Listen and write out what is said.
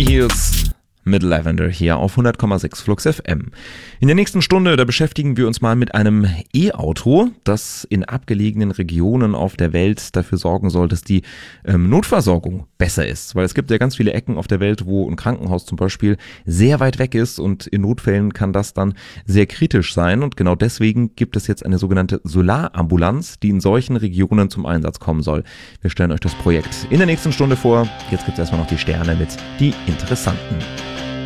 Bunny Heels mit Lavender hier auf 100,6 Flux FM. In der nächsten Stunde, da beschäftigen wir uns mal mit einem E-Auto, das in abgelegenen Regionen auf der Welt dafür sorgen soll, dass die Notversorgung besser ist. Weil es gibt ja ganz viele Ecken auf der Welt, wo ein Krankenhaus zum Beispiel sehr weit weg ist und in Notfällen kann das dann sehr kritisch sein. Und genau deswegen gibt es jetzt eine sogenannte Solarambulanz, die in solchen Regionen zum Einsatz kommen soll. Wir stellen euch das Projekt in der nächsten Stunde vor. Jetzt gibt es erstmal noch die Sterne mit die Interessanten.